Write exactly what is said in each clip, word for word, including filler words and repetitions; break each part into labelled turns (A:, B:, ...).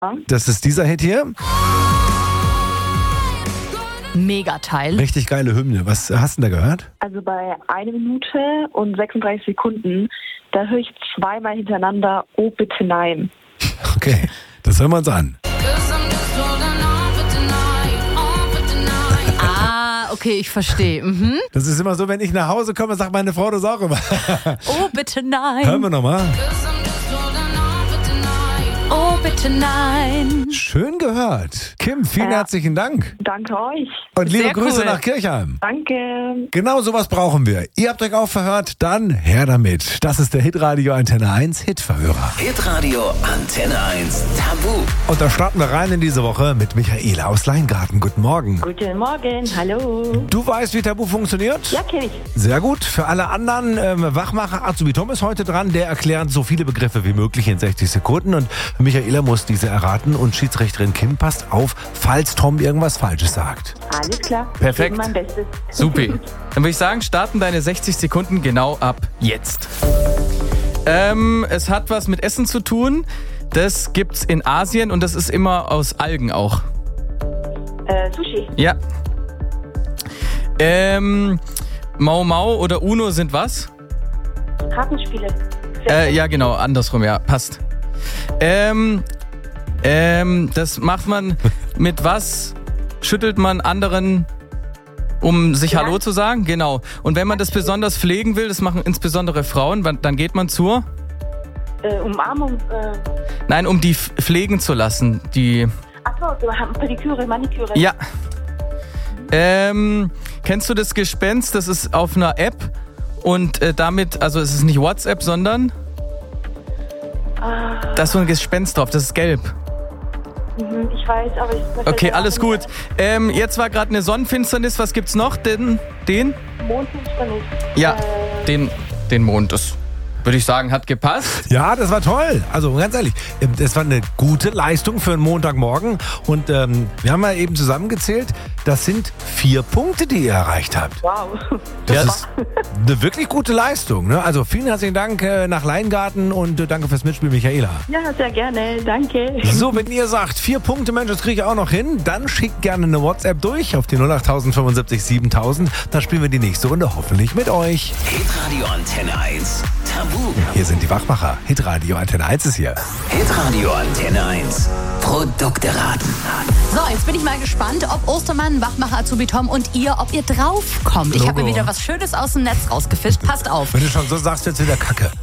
A: Das ist dieser Hit hier.
B: Megateil.
A: Richtig geile Hymne. Was hast du denn da gehört?
C: Also bei einer Minute und sechsunddreißig Sekunden, da höre ich zweimal hintereinander Oh bitte nein.
A: Okay, das hören wir uns an.
B: Ah, okay, ich verstehe. Mhm.
A: Das ist immer so, wenn ich nach Hause komme, sagt meine Frau das auch immer.
B: Oh bitte nein.
A: Hören wir nochmal.
B: Oh bitte nein.
A: Schön gehört. Kim, vielen
C: Ja.
A: herzlichen Dank.
C: Danke euch.
A: Und liebe
B: Sehr
A: Grüße
B: cool.
A: nach Kirchheim.
C: Danke.
A: Genau sowas brauchen wir. Ihr habt euch auch verhört, dann her damit. Das ist der Hitradio Antenne eins Hitverhörer.
D: Hitradio Antenne eins Tabu.
A: Und da starten wir rein in diese Woche mit Michaela aus Leingarten. Guten Morgen.
C: Guten Morgen, hallo.
A: Du weißt, wie Tabu funktioniert?
C: Ja, kenn ich.
A: Sehr gut. Für alle anderen, ähm, Wachmacher Azubi Tom ist heute dran. Der erklärt so viele Begriffe wie möglich in sechzig Sekunden. Und Michaela muss diese erraten. Und Schiedsrichterin Kim passt auf, falls Tom irgendwas Falsches sagt.
C: Alles klar.
E: Perfekt.
C: Ich gebe mein Bestes.
E: Supi. Dann würde ich sagen, starten deine sechzig Sekunden genau ab jetzt. Ähm, es hat was mit Essen zu tun. Das gibt's in Asien und das ist immer aus Algen auch.
C: Äh, Sushi.
E: Ja. Ähm, Mau Mau oder Uno sind was?
C: Kartenspiele.
E: Äh, ja, genau, andersrum, ja, passt. Ähm, ähm, das macht man mit was? Schüttelt man anderen, um sich
C: Ja.
E: Hallo zu sagen? Genau. Und wenn man das besonders pflegen will, das machen insbesondere Frauen, wann- dann geht man zur?
C: Äh, Umarmung. Äh,
E: Nein, um die f- pflegen zu lassen. Die.
C: achso, wir haben Pediküre, Maniküre.
E: Ja. Ähm, kennst du das Gespenst? Das ist auf einer App und äh, damit, also es ist nicht WhatsApp, sondern
C: Ah,
E: da ist so ein Gespenst drauf, das ist gelb.
C: mhm, ich weiß, aber ich...
E: Okay, alles gut. Ähm, jetzt war gerade eine Sonnenfinsternis, was gibt's noch? Den? Den?
C: Mondfinsternis.
E: Ja,
C: Äh,
E: den, den Mond. Das würde ich sagen, hat gepasst.
A: Ja, das war toll. Also ganz ehrlich, ähm, das war eine gute Leistung für einen Montagmorgen. Und ähm, wir haben ja eben zusammengezählt, das sind vier Punkte, die ihr erreicht habt.
C: wow.
A: Das
E: Ja.
A: ist eine wirklich gute Leistung. Ne? Also vielen herzlichen Dank äh, nach Leingarten und äh, danke fürs Mitspiel, Michaela.
C: Ja, sehr gerne. Danke.
A: So, wenn ihr sagt, vier Punkte, Mensch, das kriege ich auch noch hin, dann schickt gerne eine WhatsApp durch auf die null acht fünfundsiebzig siebentausend. Dann spielen wir die nächste Runde hoffentlich mit euch.
D: Hitradio Antenne eins Tabu.
A: Hier sind die Wachmacher. Hitradio Antenne eins ist hier.
D: Hitradio Antenne eins Produkte raten.
B: So, jetzt bin ich mal gespannt, ob Ostermann, Wachmacher, Azubi Tom und ihr, ob ihr draufkommt. Ich habe mir
A: Logo.
B: wieder was Schönes aus dem Netz rausgefischt. Passt auf.
A: Wenn du schon so sagst, jetzt wieder Kacke.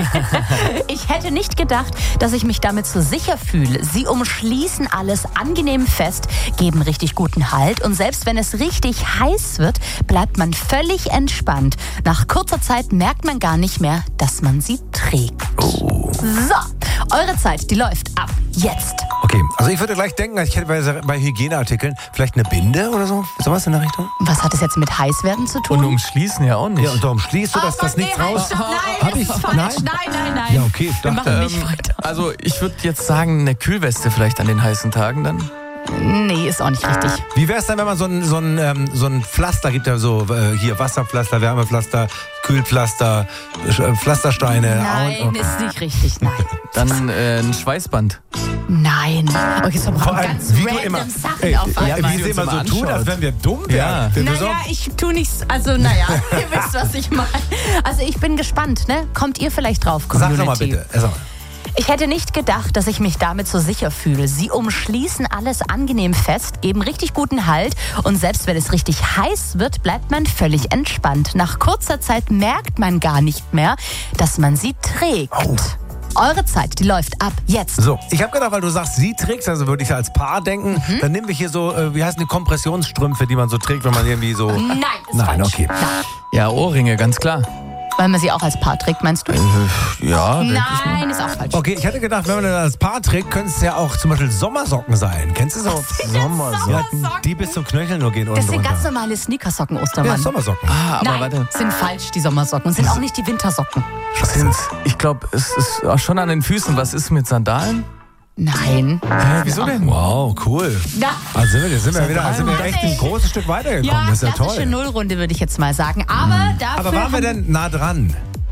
B: Ich hätte nicht gedacht, dass ich mich damit so sicher fühle. Sie umschließen alles angenehm fest, geben richtig guten Halt und selbst wenn es richtig heiß wird, bleibt man völlig entspannt. Nach kurzer Zeit merkt man gar nicht mehr, dass man sie trägt.
A: Oh.
B: So, eure Zeit, die läuft ab jetzt.
A: Okay, also ich würde gleich denken, ich hätte bei, bei Hygieneartikeln vielleicht eine Binde oder so. Sowas in der Richtung?
B: Was hat es jetzt mit Heißwerden zu tun?
E: Und umschließen ja auch nicht.
A: Ja, und darum schließt du, dass
B: Oh,
A: das
B: nee,
A: nichts
B: halt,
A: raus...
B: stopp, Nein,
A: Hab
B: das
A: ich-
B: ist falsch.
A: nein?
B: Nein, nein, nein.
A: Ja, okay, ich
B: Wir
A: dachte...
B: machen nicht
E: Ähm,
B: weiter.
E: also ich würde jetzt sagen, eine Kühlweste vielleicht an den heißen Tagen dann.
B: Nee, ist auch nicht richtig.
A: Wie wäre es denn, wenn man so ein, so ein, ähm, so ein Pflaster gibt, ja so äh, hier Wasserpflaster, Wärmepflaster, Kühlpflaster, Sch- äh, Pflastersteine.
B: Nein,
A: Au-
B: ist nicht richtig. Nein.
E: Dann äh, ein Schweißband.
B: Nein. Okay, so
A: Vor
B: brauchen
A: allem,
B: ganz
A: wie du
B: random
A: immer,
B: Sachen
A: ey,
B: auf
A: ja,
B: einmal.
A: wie
E: weil
A: sie
E: uns
A: immer so
E: immer
A: tun,
E: anschaut.
A: als wenn wir dumm
E: Ja.
A: wären. Denn du
B: Naja,
A: so-
B: ich tu nichts, also naja, ihr wisst, was ich meine. Also ich bin gespannt, ne? Kommt ihr vielleicht drauf,
A: Sag
B: Community?
A: doch mal bitte. Also,
B: Ich hätte nicht gedacht, dass ich mich damit so sicher fühle. Sie umschließen alles angenehm fest, geben richtig guten Halt und selbst wenn es richtig heiß wird, bleibt man völlig entspannt. Nach kurzer Zeit merkt man gar nicht mehr, dass man sie trägt.
A: Oh.
B: Eure Zeit, die läuft ab jetzt.
A: so, ich habe gedacht, weil du sagst, sie trägst, also würde ich als Paar denken,
B: Mhm.
A: dann nehmen wir hier so, äh, wie heißen die Kompressionsstrümpfe, die man so trägt, wenn man irgendwie so...
B: Nein, ist
A: Nein,
B: falsch.
A: okay.
B: Nein.
E: Ja, Ohrringe, ganz klar.
B: Weil man sie auch als Paar trägt, meinst du?
E: Ja, denke ich mal.
B: Nein, ist auch falsch.
A: Okay, ich hätte gedacht, wenn man das als Paar trägt, könnten es ja auch zum Beispiel Sommersocken sein. Kennst du so?
B: Sommersocken?
A: Ja, die bis zum Knöchel nur gehen unten
B: Das sind
A: drunter.
B: ganz normale Sneakersocken,
A: Ja,
B: Ostermann.
A: Sommersocken.
E: Ah, aber
B: Nein,
E: warte.
B: sind falsch, die Sommersocken. Und sind auch nicht die Wintersocken.
E: Sind's, ich glaube, es ist auch schon an den Füßen. Was ist mit Sandalen?
B: Nein.
E: Hä, wieso denn?
A: Wow, cool.
B: Ja.
A: Also sind wir, sind wir wieder sind wir echt ein großes Stück weitergekommen.
B: Ja,
A: Das ist ja
B: klassische
A: toll.
B: Nullrunde, würde ich jetzt mal sagen. Aber dafür
A: Aber waren wir
B: haben-
A: denn nah dran?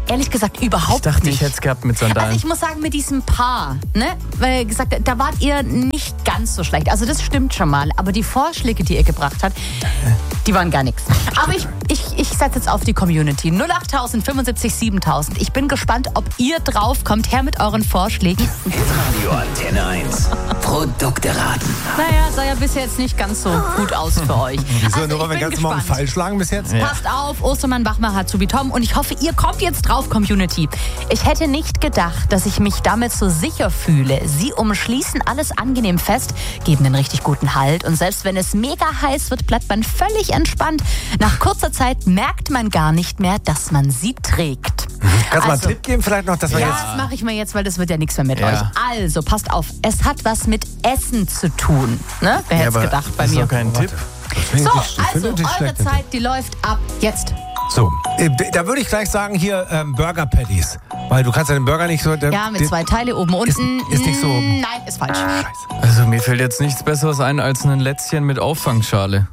B: ehrlich gesagt überhaupt
E: Ich dachte,
B: nicht.
E: ich hätte es gehabt mit Sandalen.
B: Also ich muss sagen, mit diesem Paar, ne, weil gesagt, da wart ihr nicht ganz so schlecht. Also das stimmt schon mal. Aber die Vorschläge, die ihr gebracht habt, die waren gar nichts. Aber ich, ich, ich setze jetzt auf die Community. null acht tausend fünfundsiebzig siebentausend. Ich bin gespannt, ob ihr drauf kommt. Her mit euren Vorschlägen.
D: Hitradio Antenne eins. Produkte raten.
B: Naja, sah ja bisher jetzt nicht ganz so gut aus für euch.
A: Wieso,
B: Also,
A: nur weil
B: ich
A: wir
B: bin
A: ganz morgen
B: gespannt.
A: falsch lagen bis jetzt?
B: Passt auf, Ostermann, Wachmacher, Azubi Tom. Und ich hoffe, ihr kommt jetzt drauf, Community. Ich hätte nicht gedacht, dass ich mich damit so sicher fühle. Sie umschließen alles angenehm fest, geben einen richtig guten Halt. Und selbst wenn es mega heiß wird, bleibt man völlig entspannt. Nach kurzer Zeit merkt man gar nicht mehr, dass man sie trägt.
A: Kannst du mal einen
B: Also-
A: Tipp geben vielleicht noch, dass wir
B: Ja,
A: jetzt...
B: das mache ich mal jetzt, weil das wird ja nichts mehr mit
E: Ja.
B: euch. Also, passt auf, es hat was mit Essen zu tun. Ne? Wer hätte es
E: aber
B: gedacht bei
E: das ist
B: mir?
E: doch kein Tipp.
B: So, also, eure Zeit, die läuft ab jetzt.
A: So, äh, da würde ich gleich sagen, hier ähm, Burger Patties. Weil du kannst ja den Burger nicht so... Der,
B: Ja, mit
A: den-
B: zwei Teile oben, unten.
A: ist nicht so-
B: Mm, Nein, ist falsch.
A: Scheiße.
E: Also mir fällt jetzt nichts Besseres ein als ein Lätzchen mit Auffangschale.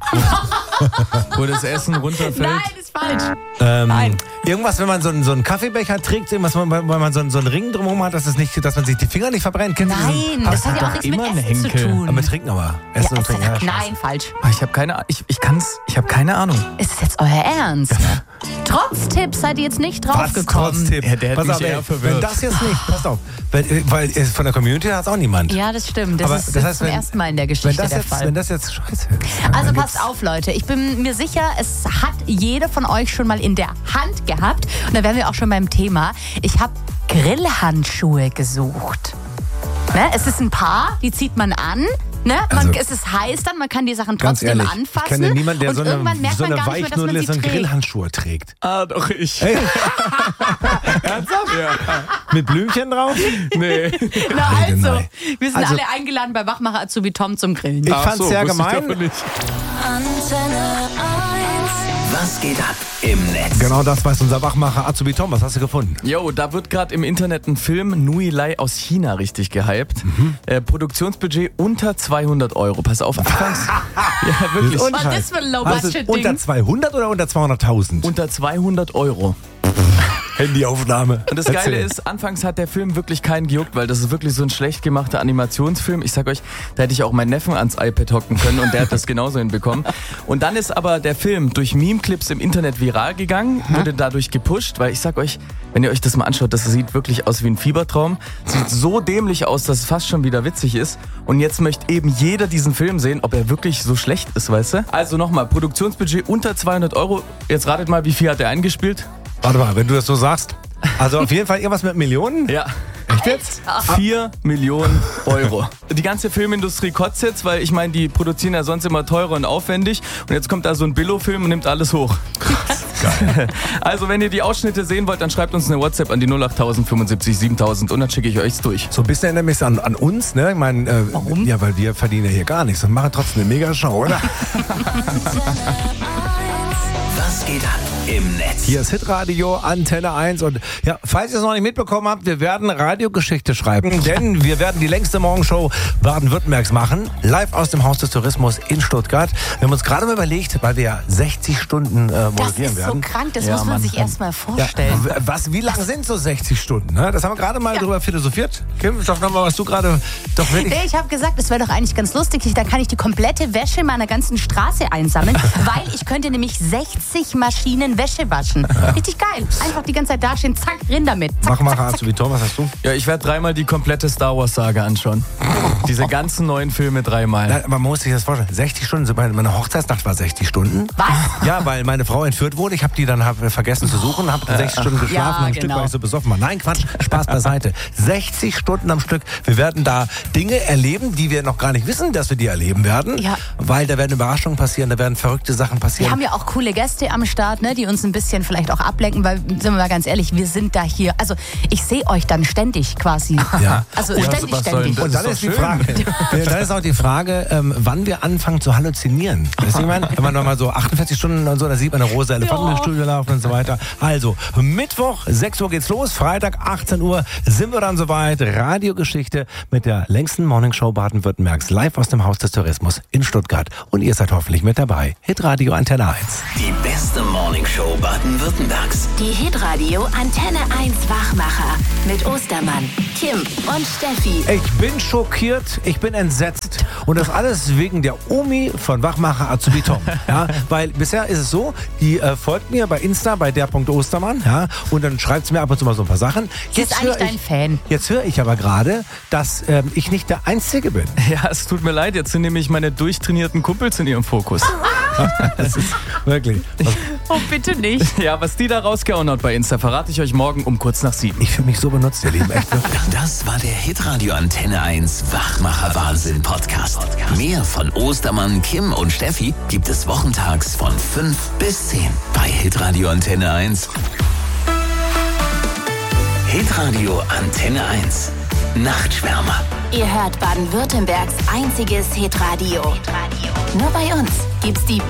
E: Wo das Essen runterfällt.
B: Nein, ist falsch.
A: Ähm,
B: Nein.
A: Irgendwas, wenn man so einen, so einen Kaffeebecher trägt, irgendwas, wenn man, wenn man so, einen, so einen Ring drumherum hat, dass, es nicht, dass man sich die Finger nicht verbrennt. Kennt ihr diesen-
B: Nein, das hat ja auch
E: doch
B: nichts mit
E: immer einen
B: Essen zu
E: Henkel.
B: tun.
A: Aber wir trinken aber. Essen
B: Ja,
A: und trinken. Ja, scheiße.
B: nein, falsch.
E: Ah, Ich habe keine, ich, ich kann's, ich habe keine Ahnung.
B: Ist es jetzt euer Ernst? Trotz Tipps seid ihr jetzt nicht
A: Was?
B: draufgekommen.
A: Trotzdem.
E: Ja, der hat
A: Pass
E: mich
A: auf,
E: eher
A: ey,
E: verwirrt.
A: wenn das jetzt nicht, passt auf, weil, weil äh, von der Community hat es auch niemand.
B: Ja, das stimmt. Das
A: Aber
B: ist
A: das
B: das
A: heißt,
B: zum
A: wenn-
B: ersten Mal in der Geschichte
A: Wenn das,
B: der
A: jetzt,
B: Fall.
A: wenn das jetzt scheiße ist.
B: Also
A: dann
B: passt
A: gibt's-
B: auf, Leute. Ich bin mir sicher, es hat jeder von euch schon mal in der Hand gehabt. Und da wären wir auch schon beim Thema. Ich habe Grillhandschuhe gesucht. Ne? Es ist ein Paar, die zieht man an. Ne? Man,
A: Also-
B: es ist heiß dann, man kann die Sachen
A: Ganz
B: trotzdem
A: ehrlich,
B: anfassen.
A: ich kenne niemanden, der
B: und
A: so eine,
B: irgendwann merkt
A: so
B: man
A: eine
B: gar nicht mehr, dass man
A: Weichnuddel
B: sie
A: ist und
B: trägt.
A: Grillhandschuhe trägt.
E: Ah, doch ich.
A: Ernsthaft? Mit Blümchen drauf?
E: Nee.
B: Na also,
A: Nein.
B: wir sind
A: Also-
B: alle eingeladen bei Wachmacher Azubi Tom zum Grillen.
A: Ich
E: Ach
A: fand's
E: so,
A: sehr
E: wusste ich
A: gemein.
E: davon nicht.
D: Was geht ab im Netz?
A: Genau das weiß unser Wachmacher Azubi Tom. Was hast du gefunden?
E: Jo, da wird gerade im Internet ein Film Nui Lai aus China richtig gehypt.
A: Mhm.
E: Äh, Produktionsbudget unter zweihundert Euro. Pass auf, anfangs. ja, wirklich.
A: Und-
B: Was ist das für ein
A: Was ist unter
B: Low-Budget-Ding?
A: zweihundert oder unter zweihunderttausend?
E: Unter zweihundert Euro.
A: Handyaufnahme.
E: Und das
A: Erzähl.
E: Geile ist, anfangs hat der Film wirklich keinen gejuckt, weil das ist wirklich so ein schlecht gemachter Animationsfilm. Ich sag euch, da hätte ich auch meinen Neffen ans iPad hocken können und der hat das genauso hinbekommen. Und dann ist aber der Film durch Meme-Clips im Internet viral gegangen, wurde dadurch gepusht, weil ich sag euch, wenn ihr euch das mal anschaut, das sieht wirklich aus wie ein Fiebertraum. Sieht so dämlich aus, dass es fast schon wieder witzig ist. Und jetzt möchte eben jeder diesen Film sehen, ob er wirklich so schlecht ist, weißt du? Also nochmal, Produktionsbudget unter zweihundert Euro. Jetzt ratet mal, wie viel hat er eingespielt?
A: Warte mal, wenn du das so sagst. Also auf jeden Fall irgendwas mit Millionen?
E: Ja.
A: Echt jetzt?
E: vier Millionen Euro. Die ganze Filmindustrie kotzt jetzt, weil ich meine, die produzieren ja sonst immer teurer und aufwendig. Und jetzt kommt da so ein Billo-Film und nimmt alles hoch. Geil. Also wenn ihr die Ausschnitte sehen wollt, dann schreibt uns eine WhatsApp an die null acht tausend fünfundsiebzig siebentausend und dann schicke ich euch durch.
A: So ein bisschen erinnert mich an, an uns, ne? Ich meine, äh,
B: Warum?
A: Ja, weil wir verdienen ja hier gar nichts und machen trotzdem eine Mega-Show, oder?
D: Was geht ab im Netz?
A: Hier ist Hitradio Antenne eins und ja, falls ihr es noch nicht mitbekommen habt, wir werden Radiogeschichte schreiben, denn wir werden die längste Morgenshow Baden-Württembergs machen, live aus dem Haus des Tourismus in Stuttgart. Wir haben uns gerade mal überlegt, weil wir ja sechzig Stunden äh,
B: Das
A: moderieren
B: ist so
A: werden.
B: krank, das
E: Ja,
B: muss man
E: Mann.
B: sich erst mal
A: Ja,
B: vorstellen.
A: w- was, wie lang sind so sechzig Stunden? Ne? Das haben wir gerade mal drüber philosophiert. Kim, sag nochmal, was du gerade doch wirklich...
B: Nee, ich habe gesagt, es wäre doch eigentlich ganz lustig. Ich- Da kann ich die komplette Wäsche meiner ganzen Straße einsammeln, weil ich könnte nämlich sechzig Maschinen Wäsche waschen. Richtig geil. Einfach die ganze Zeit dastehen, zack, rein damit. Zack,
A: Mach mal,
B: zack, zack.
A: Azubi Tom, was hast du?
E: Ja, ich werde dreimal die komplette Star Wars-Saga anschauen. Diese ganzen neuen Filme dreimal.
A: Nein, man muss sich das vorstellen. sechzig Stunden, so meine, meine Hochzeitsnacht war sechzig Stunden.
B: Was?
A: Ja, weil meine Frau entführt wurde. Ich habe die dann hab vergessen zu suchen, habe sechzig Stunden geschlafen,
B: Ja,
A: am Stück,
B: genau.
A: weil ich so besoffen war. Nein, Quatsch, Spaß beiseite. sechzig Stunden am Stück. Wir werden da Dinge erleben, die wir noch gar nicht wissen, dass wir die erleben werden.
B: Ja.
A: Weil da werden Überraschungen passieren, da werden verrückte Sachen
B: Wir
A: passieren.
B: haben ja auch coole Gäste am Start, ne, die uns ein bisschen vielleicht auch ablenken, weil, sind wir mal ganz ehrlich, wir sind da hier, also ich sehe euch dann ständig quasi.
A: Ja.
B: Also
E: Und
B: ständig,
E: was soll denn
B: ständig.
E: das?
A: Und dann
E: ist
A: ist, die
E: doch
A: Frage, ja, dann ist auch die Frage, ähm, wann wir anfangen zu halluzinieren. Weißt du, ich meine, wenn man nochmal so achtundvierzig Stunden und so, da sieht man eine rosa Elefanten
B: Ja.
A: im Studio laufen und so weiter. Also, Mittwoch, sechs Uhr geht's los, Freitag, achtzehn Uhr sind wir dann soweit. Radiogeschichte mit der längsten Morningshow Baden-Württembergs live aus dem Haus des Tourismus in Stuttgart. Und ihr seid hoffentlich mit dabei. Hitradio Antenne eins.
D: Die beste Morningshow Talkshow Baden-Württembergs.
F: Die Hitradio Antenne eins Wachmacher mit Ostermann, Kim und Steffi.
A: Ich bin schockiert, ich bin entsetzt. Und das alles wegen der Omi von Wachmacher Azubi Tom. Ja, weil bisher ist es so, die äh, folgt mir bei Insta, bei der Punkt Ostermann. Ja, und dann schreibt sie mir ab und zu mal so ein paar Sachen.
B: Sie ist eigentlich dein Fan.
A: Jetzt höre ich aber gerade, dass ähm, ich nicht der Einzige bin.
E: Ja, es tut mir leid, jetzt sind nämlich meine durchtrainierten Kumpels in ihrem Fokus.
A: Das ist wirklich...
B: Oh, bitte nicht.
E: Ja, was die da rausgehauen hat bei Insta, verrate ich euch morgen um kurz nach sieben.
A: Ich fühle mich so benutzt, ihr Lieben. Echt wirklich.
D: Das war der Hitradio Antenne eins Wachmacher Wahnsinn Podcast. Mehr von Ostermann, Kim und Steffi gibt es wochentags von fünf bis zehn bei Hitradio Antenne eins. Hitradio Antenne eins. Nachtschwärmer.
F: Ihr hört Baden-Württembergs einziges Hitradio. Nur bei uns gibt's die